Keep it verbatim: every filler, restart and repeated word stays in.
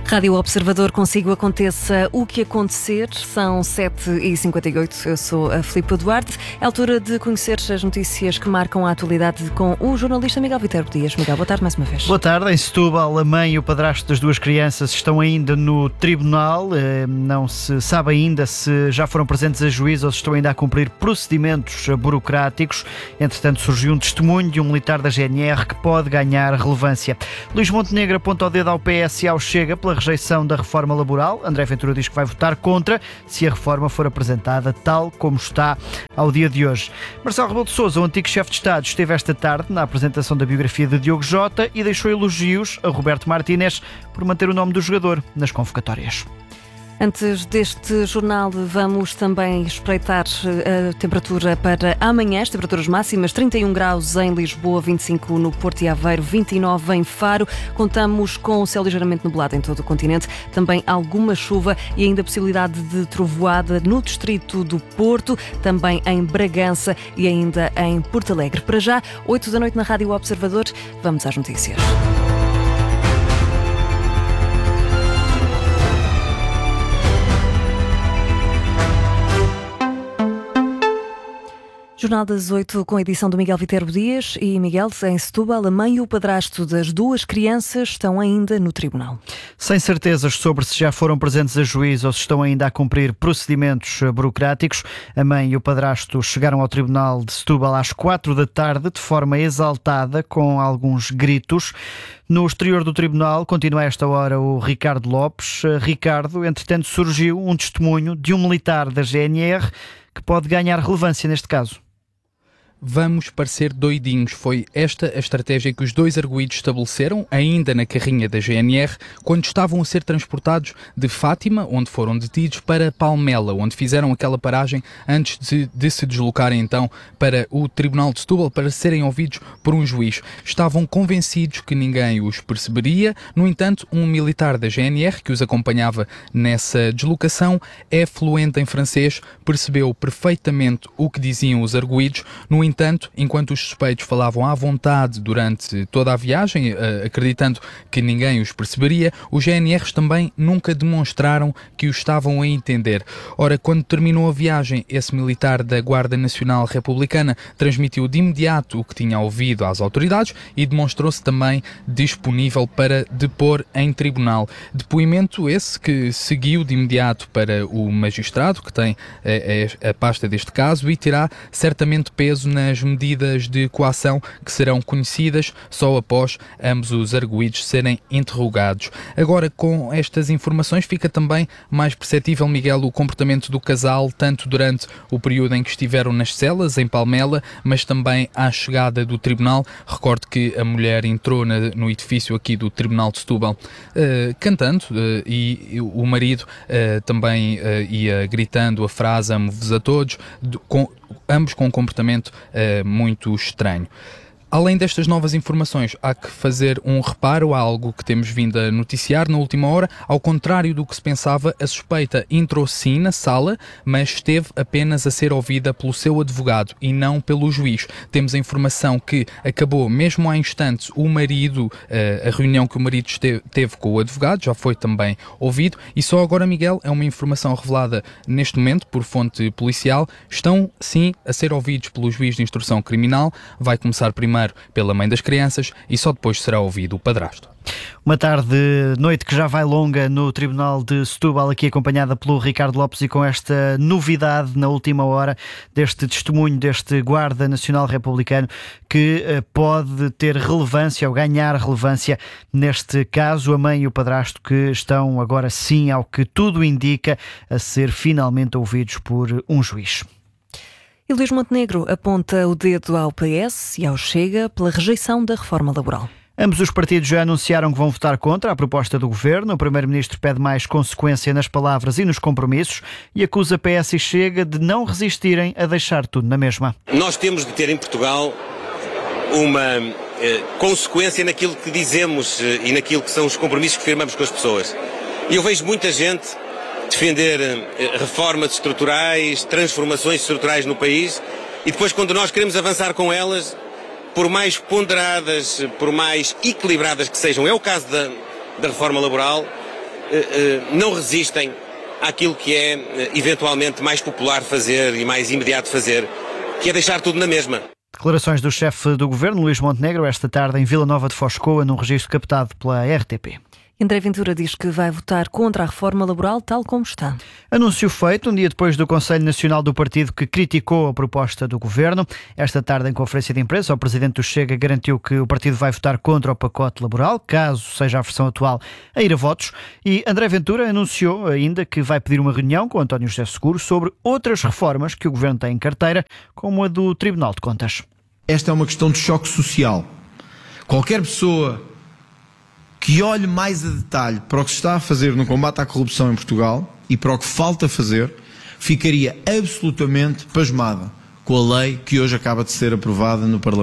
Rádio Observador, consigo aconteça o que acontecer. São sete e cinquenta e oito. Eu sou a Filipe Duarte. É a altura de conhecer as notícias que marcam a atualidade com o jornalista Miguel Viterbo Dias. Miguel, boa tarde mais uma vez. Boa tarde. Em Setúbal, a mãe e o padrasto das duas crianças estão ainda no tribunal. Não se sabe ainda se já foram presentes a juízo ou se estão ainda a cumprir procedimentos burocráticos. Entretanto, surgiu um testemunho de um militar da G N R que pode ganhar relevância. Luís Montenegro aponta o dedo ao P S e ao Chega pela rejeição da reforma laboral. André Ventura diz que vai votar contra se a reforma for apresentada tal como está ao dia de hoje. Marcelo Rebelo de Sousa, o antigo chefe de Estado, esteve esta tarde na apresentação da biografia de Diogo Jota e deixou elogios a Roberto Martínez por manter o nome do jogador nas convocatórias. Antes deste jornal, vamos também espreitar a temperatura para amanhã. As temperaturas máximas: trinta e um graus em Lisboa, vinte e cinco no Porto e Aveiro, vinte e nove em Faro. Contamos com o céu ligeiramente nublado em todo o continente, também alguma chuva e ainda a possibilidade de trovoada no distrito do Porto, também em Bragança e ainda em Porto Alegre. Para já, oito da noite na Rádio Observador. Vamos às notícias. Jornal das oito com a edição do Miguel Viterbo Dias. E Miguel, em Setúbal, a mãe e o padrasto das duas crianças estão ainda no tribunal. Sem certezas sobre se já foram presentes a juízo ou se estão ainda a cumprir procedimentos burocráticos, a mãe e o padrasto chegaram ao tribunal de Setúbal às quatro da tarde de forma exaltada, com alguns gritos. No exterior do tribunal continua a esta hora o Ricardo Lopes. Ricardo, entretanto, surgiu um testemunho de um militar da G N R que pode ganhar relevância neste caso. Vamos parecer doidinhos. Foi esta a estratégia que os dois arguídos estabeleceram, ainda na carrinha da G N R, quando estavam a ser transportados de Fátima, onde foram detidos, para Palmela, onde fizeram aquela paragem antes de, de se deslocarem então para o Tribunal de Setúbal para serem ouvidos por um juiz. Estavam convencidos que ninguém os perceberia. No entanto, um militar da G N R que os acompanhava nessa deslocação é fluente em francês, percebeu perfeitamente o que diziam os arguídos. No entanto, enquanto os suspeitos falavam à vontade durante toda a viagem, acreditando que ninguém os perceberia, os G N Rs também nunca demonstraram que os estavam a entender. Ora, quando terminou a viagem, esse militar da Guarda Nacional Republicana transmitiu de imediato o que tinha ouvido às autoridades e demonstrou-se também disponível para depor em tribunal. Depoimento esse que seguiu de imediato para o magistrado, que tem a, a, a pasta deste caso, e terá certamente peso nas medidas de coação que serão conhecidas só após ambos os arguídos serem interrogados. Agora, com estas informações, fica também mais perceptível, Miguel, o comportamento do casal, tanto durante o período em que estiveram nas celas, em Palmela, mas também à chegada do tribunal. Recordo que a mulher entrou na, no edifício aqui do Tribunal de Setúbal uh, cantando uh, e, e o marido uh, também uh, ia gritando a frase "amo-vos a todos", do, com, ambos com um comportamento uh, muito estranho. Além destas novas informações, há que fazer um reparo a algo que temos vindo a noticiar na última hora. Ao contrário do que se pensava, a suspeita entrou sim na sala, mas esteve apenas a ser ouvida pelo seu advogado e não pelo juiz. Temos a informação que acabou mesmo há instantes o marido, a reunião que o marido esteve, teve com o advogado, já foi também ouvido, e só agora, Miguel, é uma informação revelada neste momento por fonte policial, estão sim a ser ouvidos pelo juiz de instrução criminal. Vai começar primeiro pela mãe das crianças e só depois será ouvido o padrasto. Uma tarde, noite que já vai longa no Tribunal de Setúbal, aqui acompanhada pelo Ricardo Lopes e com esta novidade na última hora deste testemunho deste Guarda Nacional Republicano que pode ter relevância ou ganhar relevância neste caso. A mãe e o padrasto que estão agora sim, ao que tudo indica, a ser finalmente ouvidos por um juiz. E Luís Montenegro aponta o dedo ao P S e ao Chega pela rejeição da reforma laboral. Ambos os partidos já anunciaram que vão votar contra a proposta do governo. O primeiro-ministro pede mais consequência nas palavras e nos compromissos e acusa P S e Chega de não resistirem a deixar tudo na mesma. Nós temos de ter em Portugal uma eh, consequência naquilo que dizemos eh, e naquilo que são os compromissos que firmamos com as pessoas. E eu vejo muita gente defender eh, reformas estruturais, transformações estruturais no país, e depois, quando nós queremos avançar com elas, por mais ponderadas, por mais equilibradas que sejam, é o caso da, da reforma laboral, não resistem àquilo que é eventualmente mais popular fazer e mais imediato fazer, que é deixar tudo na mesma. Declarações do chefe do governo, Luís Montenegro, esta tarde em Vila Nova de Foscoa, num registro captado pela R T P. André Ventura diz que vai votar contra a reforma laboral tal como está. Anúncio feito um dia depois do Conselho Nacional do Partido, que criticou a proposta do governo. Esta tarde, em conferência de imprensa, o presidente do Chega garantiu que o partido vai votar contra o pacote laboral, caso seja a versão atual a ir a votos. E André Ventura anunciou ainda que vai pedir uma reunião com António José Seguro sobre outras reformas que o governo tem em carteira, como a do Tribunal de Contas. Esta é uma questão de choque social. Qualquer pessoa que olhe mais a detalhe para o que se está a fazer no combate à corrupção em Portugal e para o que falta fazer, ficaria absolutamente pasmada com a lei que hoje acaba de ser aprovada no Parlamento.